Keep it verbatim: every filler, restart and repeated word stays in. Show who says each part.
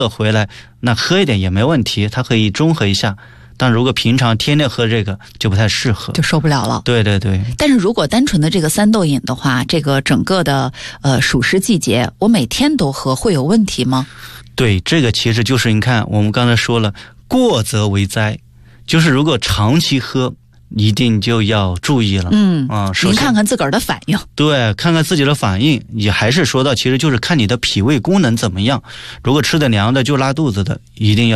Speaker 1: 回来，那喝一点也没问题，它可以中和一下。但如果平常天天喝这个就不太适合，
Speaker 2: 就受不了了。
Speaker 1: 对对对。
Speaker 2: 但是如果单纯的这个三豆饮的话，这个整个的呃暑湿季节，我每天都喝会有问题吗？
Speaker 1: 对，这个其实就是你看我们刚才说了，过则为灾，就是如果长期喝一定就要注意了。
Speaker 2: 嗯
Speaker 1: 啊，
Speaker 2: 您看看自个儿的反应。
Speaker 1: 对，看看自己的反应，也还是说到其实就是看你的脾胃功能怎么样。如果吃的凉的就拉肚子的，一定要